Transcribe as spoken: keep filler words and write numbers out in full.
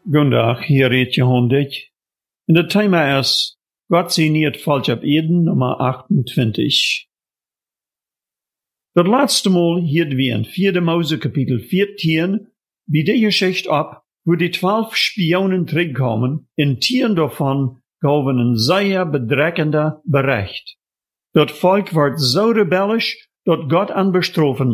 Gundag, hier redt Johondik. En het thema is God signeert Volk op Eden, nummer achtentwintig. Dat laatste Mal hielden wir in vierde Mose Kapitel vierzehn wie die Geschichte ab, wo die zwölf Spionen terugkomen, in tien davon gaven een sehr bedreckender Bericht. Dat Volk wordt zo rebellisch, dat Gott an bestrafen